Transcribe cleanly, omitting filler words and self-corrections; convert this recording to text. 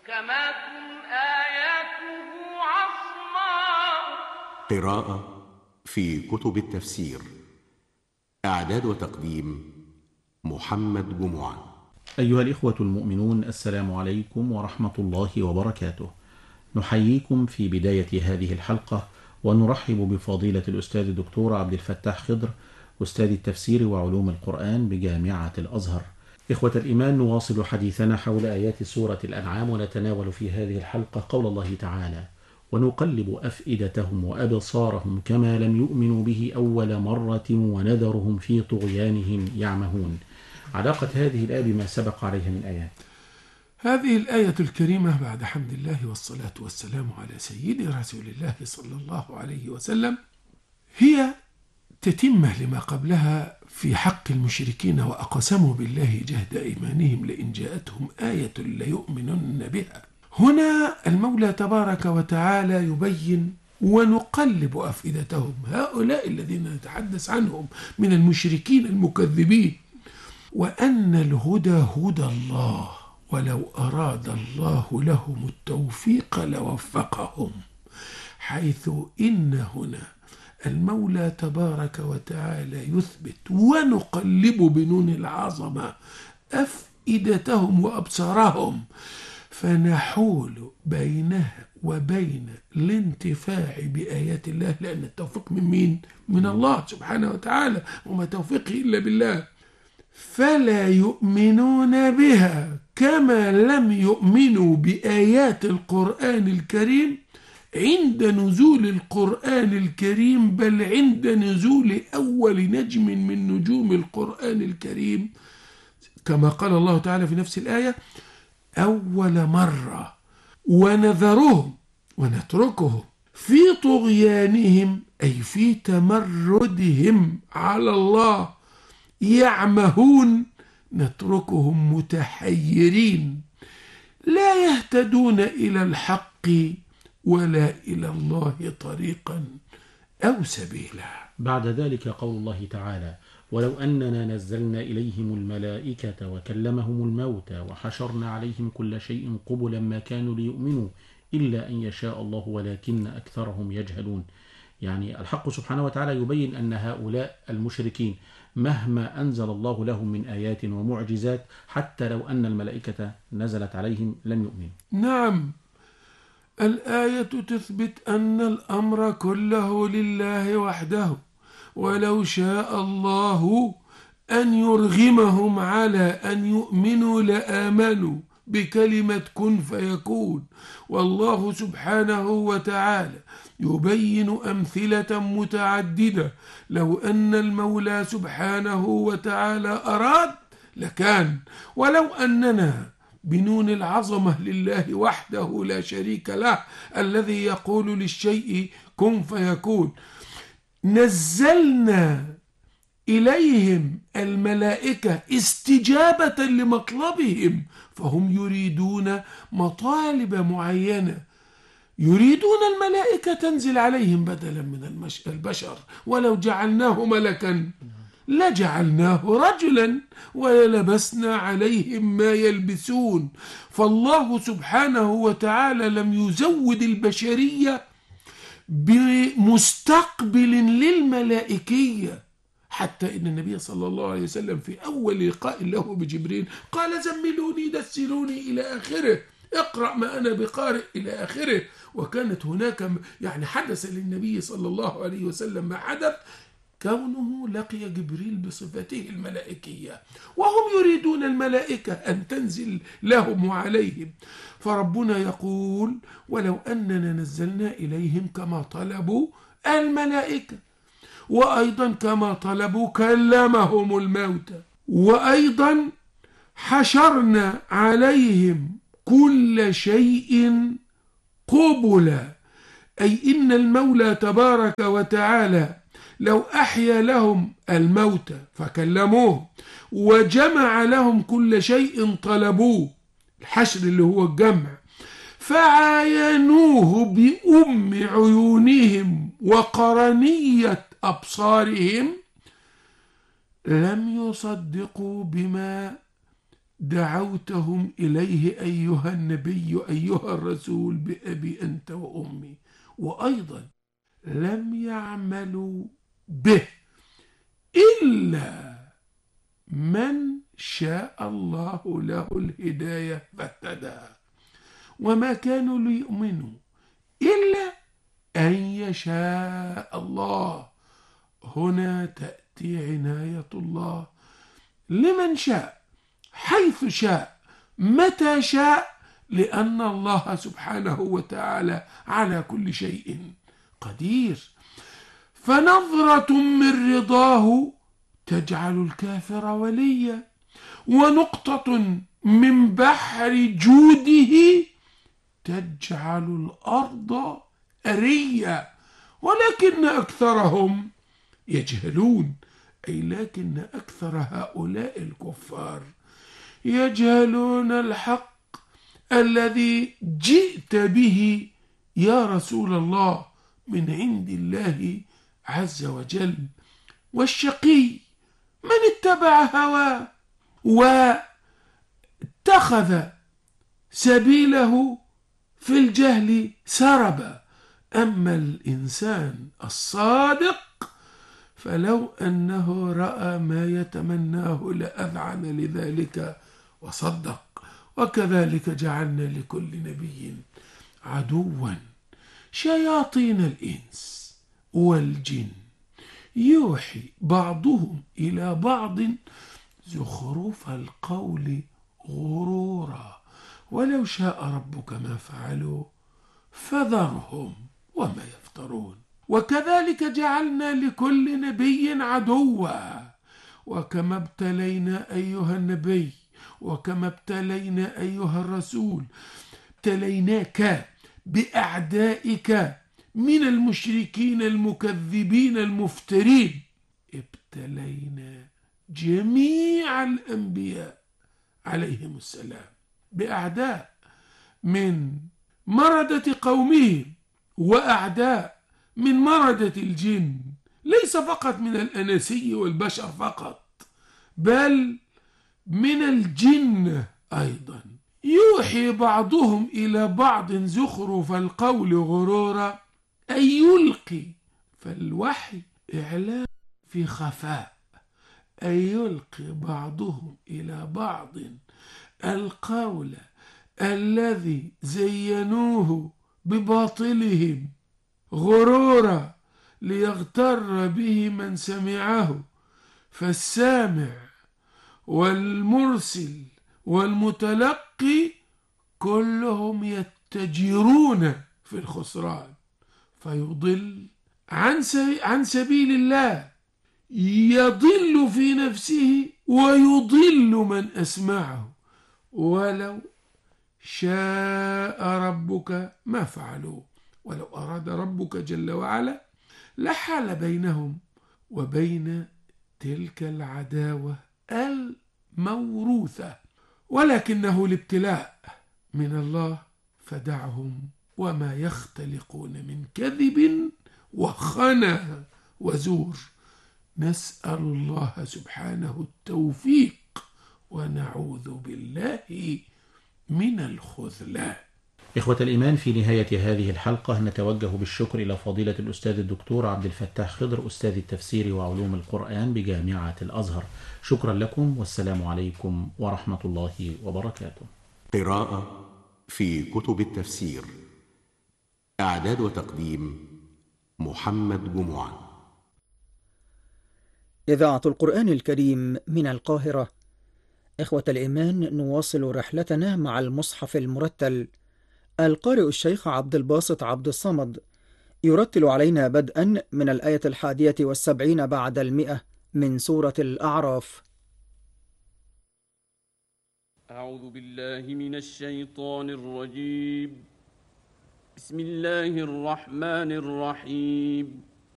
محكمات آياته عصماء. قراءة في كتب التفسير. إعداد وتقديم محمد جمعة. أيها الإخوة المؤمنون، السلام عليكم ورحمة الله وبركاته. نحييكم في بداية هذه الحلقة ونرحب بفضيلة الأستاذ الدكتور عبد الفتاح خضر، أستاذ التفسير وعلوم القرآن بجامعة الأزهر. إخوة الإيمان، نواصل حديثنا حول آيات سورة الأنعام، ونتناول في هذه الحلقة قول الله تعالى: ونقلب أفئدتهم وأبصارهم كما لم يؤمنوا به أول مرة ونذرهم في طغيانهم يعمهون. علاقة هذه الآية بما سبق عليها من آيات. هذه الآية الكريمة بعد حمد الله والصلاة والسلام على سيد رسول الله صلى الله عليه وسلم هي تتمة لما قبلها في حق المشركين، وأقسموا بالله جهد أيمانهم لئن جاءتهم آية ليؤمنن بها. هنا المولى تبارك وتعالى يبين: ونقلب أفئدتهم، هؤلاء الذين نتحدث عنهم من المشركين المكذبين، وأن الهدى هدى الله، ولو أراد الله لهم التوفيق لوفقهم، حيث إن هنا المولى تبارك وتعالى يثبت ونقلب بنون العظمة أفئدتهم وأبصارهم، فنحول بينها وبين الانتفاع بآيات الله، لأن التوفيق من مين؟ من الله سبحانه وتعالى، وما توفيقه إلا بالله. فلا يؤمنون بها كما لم يؤمنوا بآيات القرآن الكريم عند نزول القرآن الكريم، بل عند نزول أول نجم من نجوم القرآن الكريم، كما قال الله تعالى في نفس الآية: أول مرة، ونذرهم ونتركهم في طغيانهم، أي في تمردهم على الله، يعمهون، نتركهم متحيرين لا يهتدون إلى الحق ولا إلى الله طريقا أو سبيلا. بعد ذلك قول الله تعالى: ولو أننا نزلنا إليهم الملائكة وكلمهم الموتى وحشرنا عليهم كل شيء قبلا ما كانوا ليؤمنوا إلا أن يشاء الله ولكن أكثرهم يجهلون. يعني الحق سبحانه وتعالى يبين أن هؤلاء المشركين مهما أنزل الله لهم من آيات ومعجزات، حتى لو أن الملائكة نزلت عليهم لم يؤمنوا. نعم، الآية تثبت أن الأمر كله لله وحده، ولو شاء الله أن يرغمهم على أن يؤمنوا لآمنوا بكلمة كن فيكون. والله سبحانه وتعالى يبين أمثلة متعددة، لو أن المولى سبحانه وتعالى أراد لكان. ولو أننا بنون العظمة لله وحده لا شريك له، الذي يقول للشيء كن فيكون، نزلنا إليهم الملائكة استجابة لمطلبهم، فهم يريدون مطالب معينة، يريدون الملائكة تنزل عليهم بدلا من البشر. ولو جعلناه ملكا لجعلناه رجلا وللبسنا عليهم ما يلبسون. فالله سبحانه وتعالى لم يزود البشرية بمستقبل للملائكية، حتى إن النبي صلى الله عليه وسلم في أول لقاء له بجبريل قال: زملوني دسلوني إلى آخره، اقرأ ما أنا بقارئ إلى آخره. وكانت هناك حدث للنبي صلى الله عليه وسلم ما حدث، كونه لقي جبريل بصفته الملائكية، وهم يريدون الملائكة أن تنزل لهم وعليهم. فربنا يقول: ولو أننا نزلنا إليهم كما طلبوا الملائكة، وأيضا كما طلبوا كلمهم الموتى، وأيضا حشرنا عليهم كل شيء قبلا، أي إن المولى تبارك وتعالى لو أحيا لهم الموتى فكلموه، وجمع لهم كل شيء طلبوه، الحشر اللي هو الجمع، فعاينوه بأم عيونهم وقرنية أبصارهم، لم يصدقوا بما دعوتهم إليه أيها النبي أيها الرسول بأبي أنت وأمي، وأيضا لم يعملوا به إلا من شاء الله له الهداية فاهتدى، وما كانوا ليؤمنوا إلا أن يشاء الله. هنا تأتي عناية الله لمن شاء حيث شاء متى شاء، لأن الله سبحانه وتعالى على كل شيء قدير. فنظرة من رضاه تجعل الكافر وليا، ونقطة من بحر جوده تجعل الأرض أريا، ولكن أكثرهم يجهلون، أي لكن أكثر هؤلاء الكفار يجهلون الحق الذي جئت به يا رسول الله من عند الله عز وجل. والشقي من اتبع هواه واتخذ سبيله في الجهل سربا، أما الإنسان الصادق فلو أنه رأى ما يتمناه لأذعن لذلك وصدق. وكذلك جعلنا لكل نبي عدوا شياطين الإنس والجن يوحي بعضهم إلى بعض زخرف القول غرورا، ولو شاء ربك ما فعلوا فذرهم وما يفترون. وكذلك جعلنا لكل نبي عدوا، وكما ابتلينا أيها النبي وكما ابتلينا أيها الرسول ابتليناك بأعدائك من المشركين المكذبين المفترين، ابتلينا جميع الأنبياء عليهم السلام بأعداء من مردة قومهم وأعداء من مردة الجن، ليس فقط من الأناسي والبشر فقط، بل من الجن أيضا. يوحي بعضهم إلى بعض زخرف القول غرورا، أي يلقي، فالوحي إعلام في خفاء، أي يلقي بعضهم إلى بعض القول الذي زينوه بباطلهم غرورا ليغتر به من سمعه، فالسامع والمرسل والمتلقي كلهم يتجرون في الخسران، فيضل عن سبيل الله، يضل في نفسه ويضل من أسمعه، ولو شاء ربك ما فعلوه. ولو أراد ربك جل وعلا لحال بينهم وبين تلك العداوة الموروثة، ولكنه الابتلاء من الله، فدعهم وما يختلقون من كذب وخنا وزور. نسأل الله سبحانه التوفيق ونعوذ بالله من الخذلان. إخوة الإيمان، في نهاية هذه الحلقة نتوجه بالشكر إلى فضيلة الأستاذ الدكتور عبد الفتاح خضر، أستاذ التفسير وعلوم القرآن بجامعة الأزهر. شكرا لكم، والسلام عليكم ورحمة الله وبركاته. قراءة في كتب التفسير. إعداد وتقديم محمد جمعان. إذاعة القرآن الكريم من القاهرة. إخوة الإيمان، نواصل رحلتنا مع المصحف المرتل. القارئ الشيخ عبد الباسط عبد الصمد يرتل علينا بدءا من الآية 71 بعد 100 من سورة الأعراف. أعوذ بالله من الشيطان الرجيم. بسم الله الرحمن الرحيم.